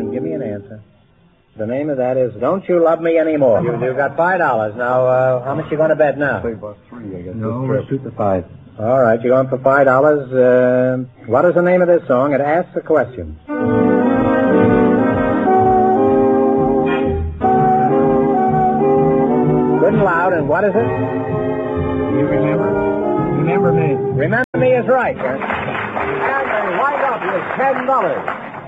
Give me an answer. The name of that is Don't You Love Me Anymore. You've got $5. Now, how much you going to bet now? About 3, I guess. No, we'll shoot the 5. All right, you're going for $5. What is the name of this song? It asks a question. Good and loud, and what is it? You remember? Remember me. Remember Me is right. And they wind up with $10.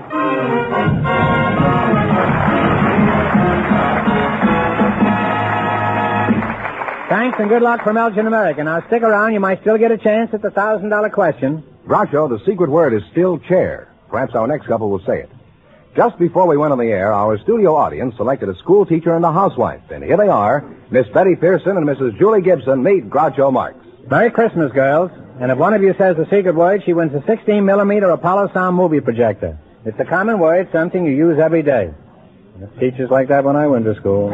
Thanks and good luck from Elgin American. Now stick around. You might still get a chance at the $1,000 question. Groucho, the secret word is still chair. Perhaps our next couple will say it. Just before we went on the air, our studio audience selected a school teacher and a housewife. And here they are, Miss Betty Pearson and Mrs. Julie Gibson. Meet Groucho Marx. Merry Christmas, girls. And if one of you says the secret word, she wins a 16-millimeter Apollo sound movie projector. It's a common word, something you use every day. Teachers like that when I went to school.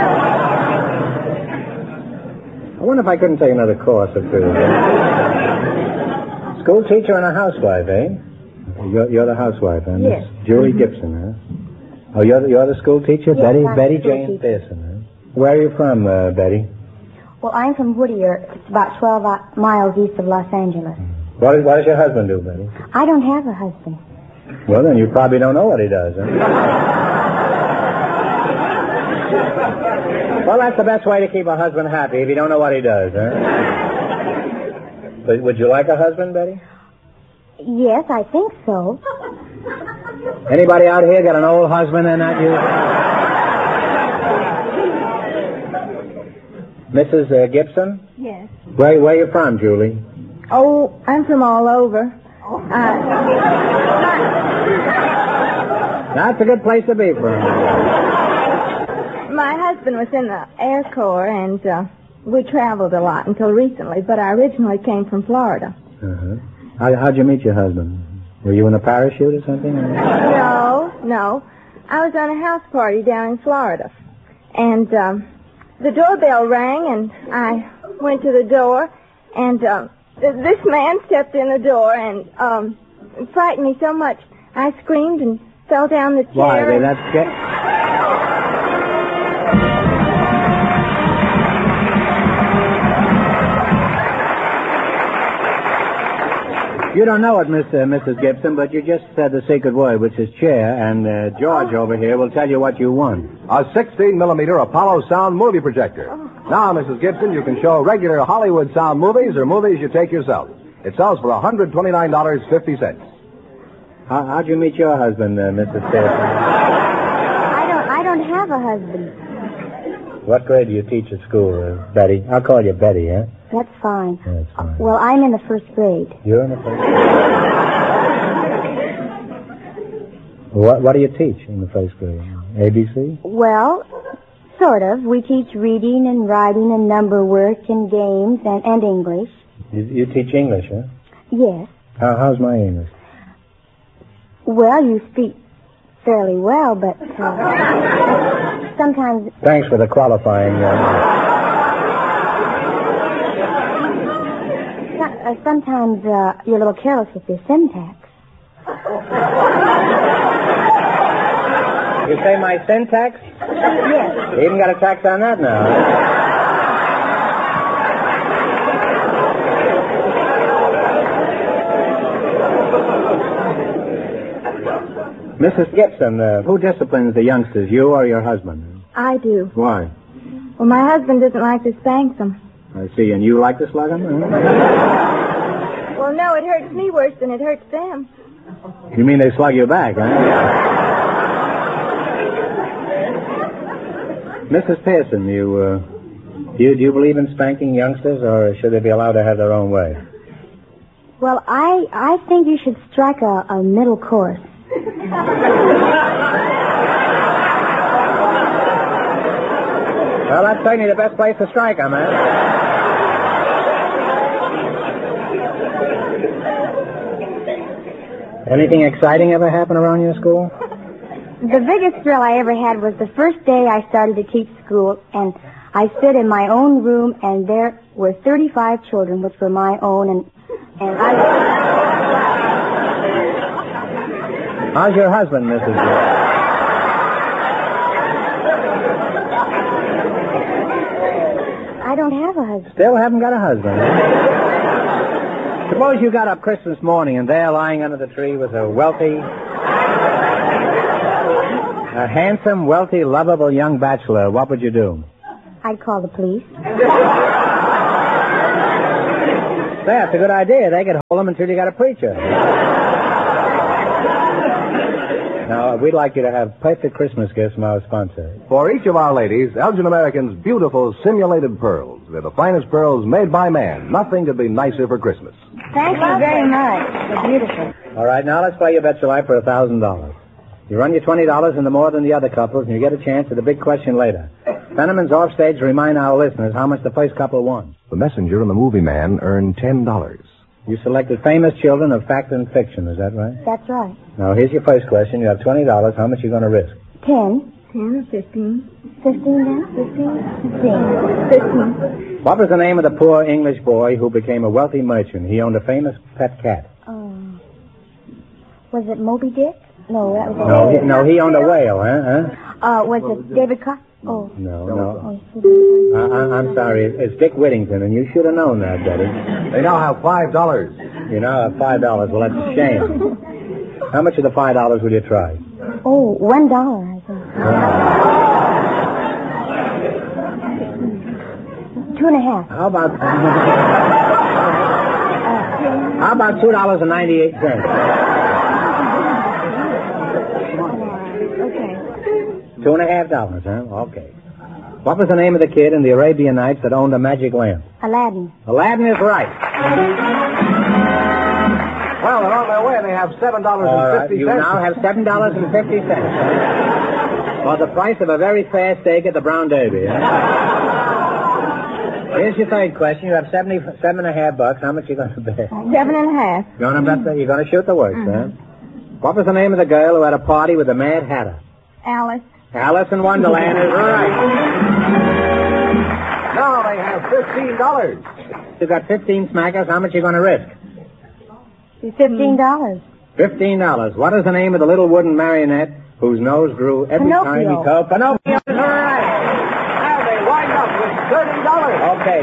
I wonder if I couldn't take another course or two. School teacher and a housewife, eh? You're the housewife, huh? Yes. Julie Gibson, huh? Oh, you're the school teacher? Yes, Betty I'm Betty the school Jane teacher. Pearson, huh? Where are you from, Betty? Well, I'm from Whittier. It's about 12 miles east of Los Angeles. What does your husband do, Betty? I don't have a husband. Well, then you probably don't know what he does, huh? Well, that's the best way to keep a husband happy if you don't know what he does, huh? But would you like a husband, Betty? Yes, I think so. Anybody out here got an old husband and not you? Mrs. Gibson? Yes. Where are you from, Julie? Oh, I'm from all over. That's a good place to be from. My husband was in the Air Corps, and we traveled a lot until recently, but I originally came from Florida. Uh-huh. How'd you meet your husband? Were you in a parachute or something? No. I was on a house party down in Florida, and the doorbell rang, and I went to the door, and this man stepped in the door and frightened me so much I screamed and fell down the chair. Why? That's You don't know it, Mrs. Gibson, but you just said the secret word, which is chair, and George over here will tell you what you won. A 16-millimeter Apollo sound movie projector. Now, Mrs. Gibson, you can show regular Hollywood sound movies or movies you take yourself. It sells for $129.50. How'd you meet your husband, Mrs. Pearson? I don't have a husband. What grade do you teach at school, Betty? I'll call you Betty, huh? That's fine. That's fine. Well, I'm in the first grade. You're in the first grade? What do you teach in the first grade? ABC? Well, sort of. We teach reading and writing and number work and games and English. You teach English, huh? Yes. How's my English? Well, you speak fairly well, but sometimes... Thanks for the qualifying. Sometimes you're a little careless with your syntax. You say my syntax? Yes. You even got a tax on that now. Mrs. Gibson, who disciplines the youngsters, you or your husband? I do. Why? Well, my husband doesn't like to spank them. I see, and you like to slug them? Huh? Well, no, it hurts me worse than it hurts them. You mean they slug you back, huh? Mrs. Pearson, do you believe in spanking youngsters, or should they be allowed to have their own way? Well, I think you should strike a middle course. Well, that's certainly the best place to strike them, huh? Anything exciting ever happen around your school? The biggest thrill I ever had was the first day I started to teach school, and I stood in my own room, and there were 35 children, which were my own, and I... How's your husband, Mrs. don't have a husband. Still haven't got a husband. Suppose you got up Christmas morning and there lying under the tree was a handsome, wealthy, lovable young bachelor. What would you do? I'd call the police. That's a good idea. They could hold him until you got a preacher. Now, we'd like you to have perfect Christmas gifts from our sponsor. For each of our ladies, Elgin American's beautiful simulated pearls. They're the finest pearls made by man. Nothing could be nicer for Christmas. Thank you very much. They're beautiful. All right, now let's play You Bet Your Life for $1,000. You run your $20 into more than the other couples, and you get a chance at a big question later. Fenneman's off stage to remind our listeners how much the first couple won. The messenger and the movie man earned $10. You selected famous children of fact and fiction, is that right? That's right. Now, here's your first question. You have $20. How much are you going to risk? 10. 10 or 15. 15 then? 15. 15. What was the name of the poor English boy who became a wealthy merchant? He owned a famous pet cat. Was it Moby Dick? No, that was he owned a whale, huh? Was it David Cross? Oh. No. I'm sorry. It's Dick Whittington, and you should have known that, Betty. They now have $5. You now have $5. Well, that's a shame. How much of the $5 will you try? Oh, $1, I think. $2.50. How about $2.98? $2.50, huh? Okay. What was the name of the kid in the Arabian Nights that owned a magic lamp? Aladdin. Aladdin is right. Well, they're on their way. They have $7.50. You now have $7.50. For the price of a very fair steak at the Brown Derby. Huh? Here's your third question. You have $77.50. How much are you going to bet? 7.5. You're going to shoot the worst, huh? What was the name of the girl who had a party with the Mad Hatter? Alice. Alice in Wonderland is right. Now they have $15. You got 15 smackers. How much are you going to risk? $15. $15. What is the name of the little wooden marionette whose nose grew every time he called? Pinocchio is right. Now they wind up with $30. Okay.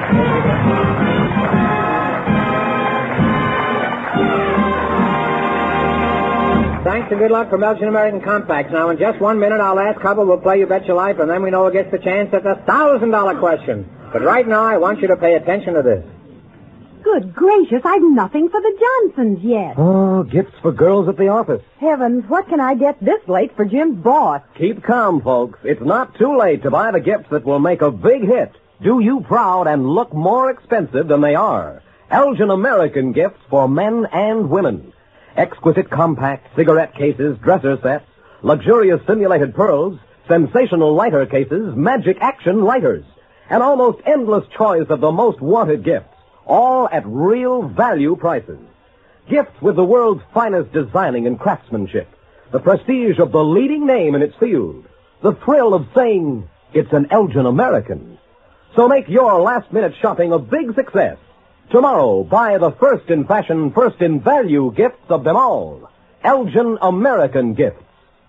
Thanks and good luck from Elgin American Compacts. Now, in just 1 minute, our last couple will play You Bet Your Life, and then we know who gets the chance at the $1,000 question. But right now, I want you to pay attention to this. Good gracious, I've nothing for the Johnsons yet. Oh, gifts for girls at the office. Heavens, what can I get this late for Jim's boss? Keep calm, folks. It's not too late to buy the gifts that will make a big hit, do you proud, and look more expensive than they are. Elgin American gifts for men and women. Exquisite compact cigarette cases, dresser sets, luxurious simulated pearls, sensational lighter cases, magic action lighters, an almost endless choice of the most wanted gifts, all at real value prices. Gifts with the world's finest designing and craftsmanship, the prestige of the leading name in its field, the thrill of saying it's an Elgin American. So make your last-minute shopping a big success. Tomorrow, buy the first in fashion, first in value gifts of them all. Elgin American Gifts.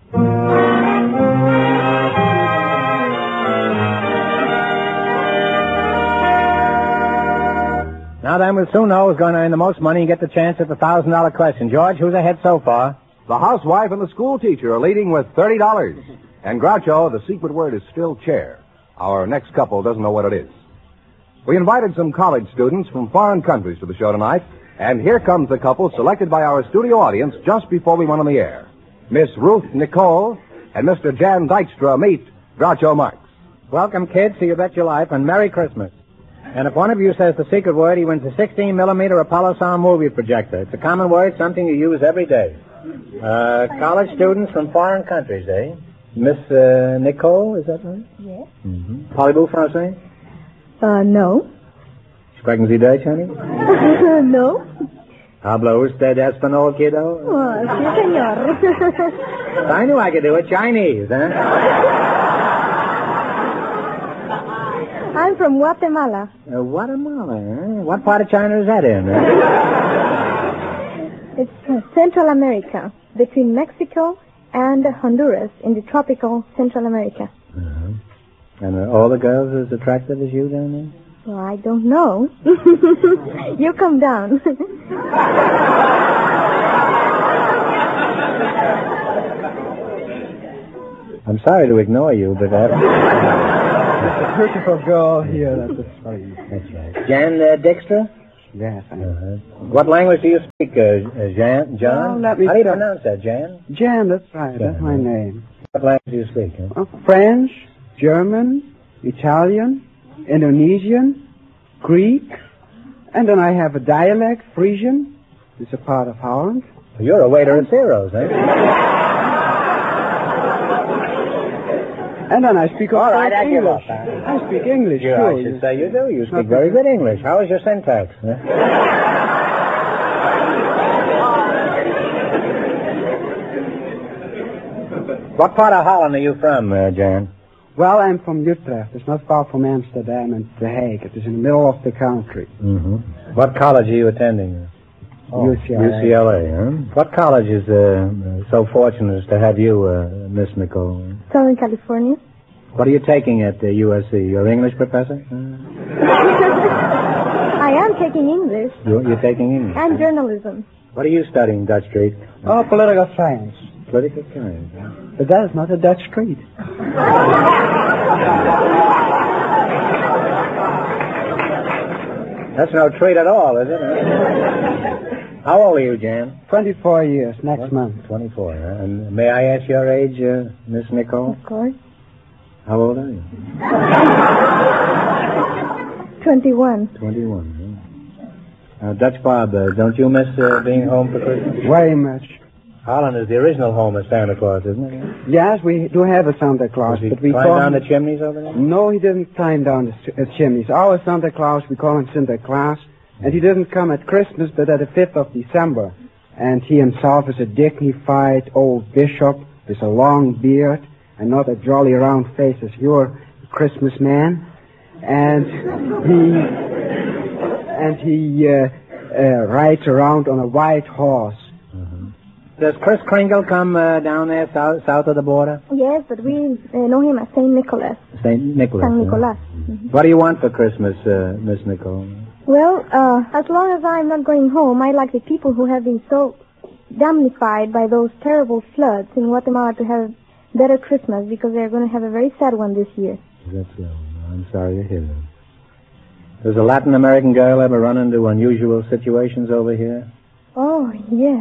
Now then, we'll soon know who's going to earn the most money and get the chance at the $1,000 question. George, who's ahead so far? The housewife and the school teacher are leading with $30. And Groucho, the secret word is still chair. Our next couple doesn't know what it is. We invited some college students from foreign countries to the show tonight, and here comes the couple selected by our studio audience just before we went on the air. Miss Ruth Nicole and Mr. Jan Dykstra meet Groucho Marx. Welcome, kids, to You Bet Your Life, and Merry Christmas. And if one of you says the secret word, he wins a 16-millimeter Apollo sound movie projector. It's a common word, something you use every day. College students from foreign countries, eh? Miss Nicole, is that right? Yes. Mm-hmm. Parlez-vous français? No. Sprechen Sie Deutsch, honey? No. Habla usted español, kiddo? Oh, sí, señor. I knew I could do it. Chinese, huh? I'm from Guatemala. Guatemala, huh? What part of China is that in? It's Central America, between Mexico and Honduras, in the tropical Central America. Uh-huh. And are all the girls as attractive as you down there? Well, I don't know. You come down. I'm sorry to ignore you, but It's a beautiful girl here. That's funny. That's right. Jan Dykstra? Yes, What language do you speak, Jan? John? Well, let me How do you try. pronounce that, Jan? Jan, that's right. Jan, That's my right. name. What language do you speak? Huh? French, German, Italian, Indonesian, Greek, and then I have a dialect, Frisian. It's a part of Holland. You're a waiter at Ciro's, eh? And then I speak, of All right, course, I give English. up. I speak English, Yeah, too. I should say you do. You speak Not very good. good English. How is your syntax? Huh? What part of Holland are you from, Jan? Well, I'm from Utrecht. It's not far from Amsterdam and The Hague. It is in the middle of the country. Mm-hmm. What college are you attending? UCLA. UCLA, huh? What college is so fortunate as to have you, Miss Nicole? Southern California. What are you taking at USC? Your English professor? I am taking English You're taking English. and journalism. What are you studying, Dutch Street? Oh, political science. Political science. Huh? But that is not a Dutch street. That's no treat at all, is it? How old are you, Jan? 24 years next month. 24, huh? And may I ask your age, Miss Nicole? Of course. How old are you? 21. 21, huh? Dutch Bob, don't you miss being home for Christmas? Very much. Holland is the original home of Santa Claus, isn't it? Yes, we do have a Santa Claus, Does he but we climb call down him... the chimneys over there? No, he didn't climb down the chimneys. Our Santa Claus, we call him Santa Claus, and he didn't come at Christmas, but at the 5th of December. And he himself is a dignified old bishop with a long beard and not a jolly round face as your Christmas man. And he rides around on a white horse. Does Kris Kringle come down there south of the border? Yes, but we know him as Saint Nicholas. St. Nicholas. Saint huh? Nicholas. What do you want for Christmas, Miss Nicole? Well, as long as I'm not going home, I like the people who have been so damnified by those terrible floods in Guatemala to have a better Christmas because they're going to have a very sad one this year. That's so. I'm sorry to hear that. Does a Latin American girl ever run into unusual situations over here? Oh, yes.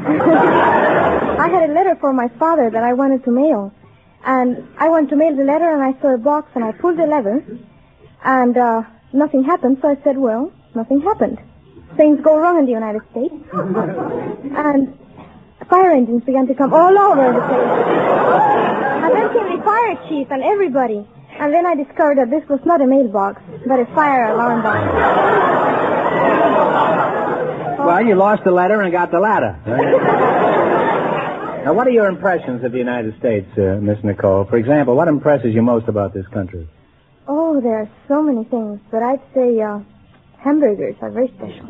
I had a letter for my father that I wanted to mail. And I went to mail the letter, and I saw a box, and I pulled the lever, and nothing happened, so I said, well, nothing happened. Things go wrong in the United States. And fire engines began to come all over the place. And then came the fire chief and everybody. And then I discovered that this was not a mailbox, but a fire alarm box. Well, you lost the letter and got the ladder. Now, what are your impressions of the United States, Miss Nicole? For example, what impresses you most about this country? Oh, there are so many things, but I'd say hamburgers are very special.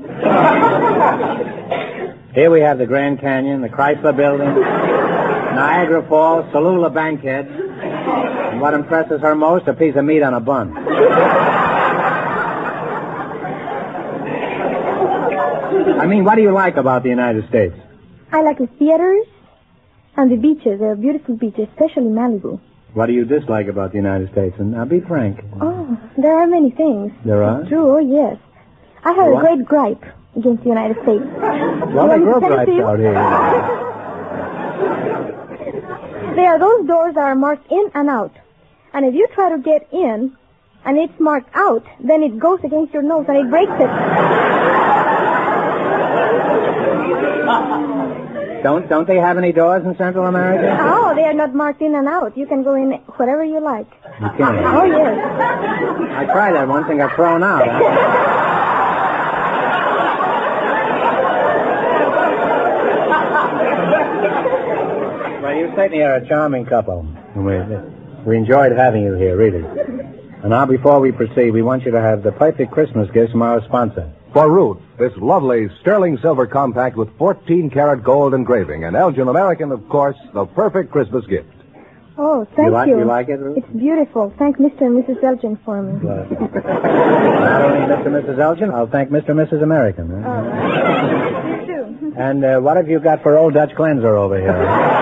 Here we have the Grand Canyon, the Chrysler Building, Niagara Falls, Tallulah Bankhead. And what impresses her most? A piece of meat on a bun. I mean, what do you like about the United States? I like the theaters and the beaches. There are beautiful beaches, especially Malibu. What do you dislike about the United States? And now, be frank. Oh, there are many things. There are? True, oh, yes. I have What? a great gripe against the United States. Well, they grow gripes out here. There are those doors that are marked in and out. And if you try to get in and it's marked out, then it goes against your nose and it breaks it. Don't they have any doors in Central America? Oh, they are not marked in and out. You can go in whatever you like. You can. Oh, yes. I tried that once and got thrown out. Well, you certainly are a charming couple. We enjoyed having you here, really. And now, before we proceed, we want you to have the perfect Christmas gifts from our sponsor. For Ruth, this lovely sterling silver compact with 14-karat gold engraving, and Elgin American, of course, the perfect Christmas gift. Oh, thank you. You like it, Ruth? It's beautiful. Thank Mr. and Mrs. Elgin for me. Not only Mr. and Mrs. Elgin, I'll thank Mr. and Mrs. American. Huh? You too. And what have you got for Old Dutch Cleanser over here?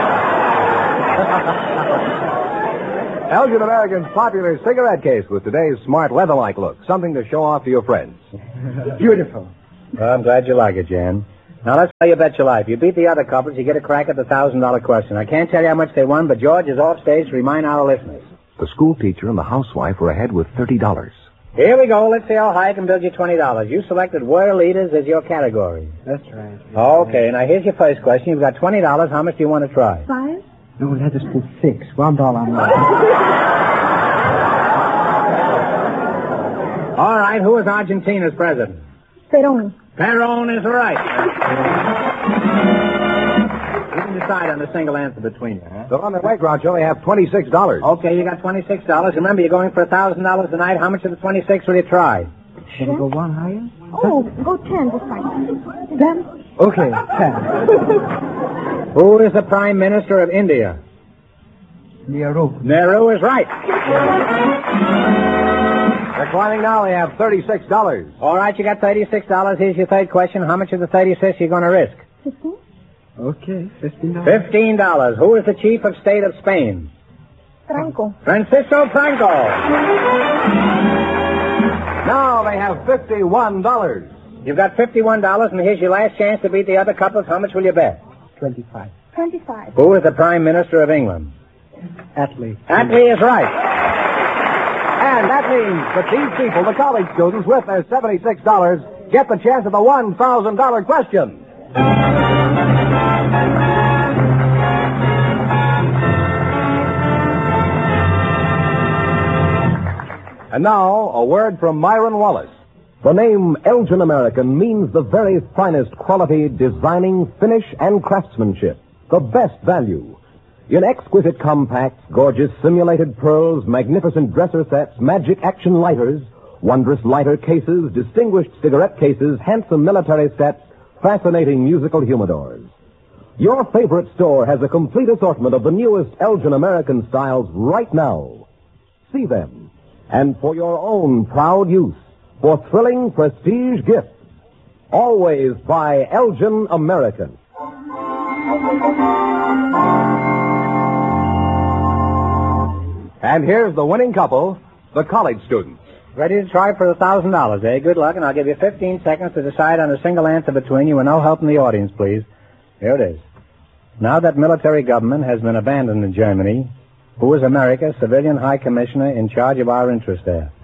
Elgin American's popular cigarette case with today's smart leather-like look. Something to show off to your friends. Beautiful. Well, I'm glad you like it, Jan. Now, let's play You Bet Your Life. You beat the other couples, you get a crack at the $1,000 question. I can't tell you how much they won, but George is off stage to remind our listeners. The school teacher and the housewife were ahead with $30. Here we go. Let's see how high I can build you $20. You selected world leaders as your category. That's right. Okay, now here's your first question. You've got $20. How much do you want to try? 5? No, let us put 6. $1 more. All right, who is Argentina's president? Perón. Perón is right. You can decide on a single answer between you, huh? So on the way, Groucho, they have $26. Okay, you got $26. Remember, you're going for $1,000 tonight. How much of the 26 will you try? Shall we go one higher? Oh, go 10 just like that. Okay, 10. Who is the Prime Minister of India? Nehru. Nehru is right. They're climbing now. They have $36. All right, you got $36. Here's your third question. How much of the 36 are you going to risk? 15? Okay, $15. $15. Who is the Chief of State of Spain? Franco. Francisco Franco. Now they have $51. You've got $51, and here's your last chance to beat the other couples. How much will you bet? 25. 25. Who is the Prime Minister of England? Attlee. Attlee is right. And that means that these people, the college students, with their $76, get the chance at the $1,000 question. And now, a word from Myron Wallace. The name Elgin American means the very finest quality, designing, finish, and craftsmanship. The best value. In exquisite compacts, gorgeous simulated pearls, magnificent dresser sets, magic action lighters, wondrous lighter cases, distinguished cigarette cases, handsome military sets, fascinating musical humidors. Your favorite store has a complete assortment of the newest Elgin American styles right now. See them. And for your own proud use, for thrilling prestige gifts, always buy Elgin American. And here's the winning couple, the college students. Ready to try for $1,000, eh? Good luck, and I'll give you 15 seconds to decide on a single answer between you, and no help from the audience, please. Here it is. Now that military government has been abandoned in Germany, who is America's civilian high commissioner in charge of our interests there?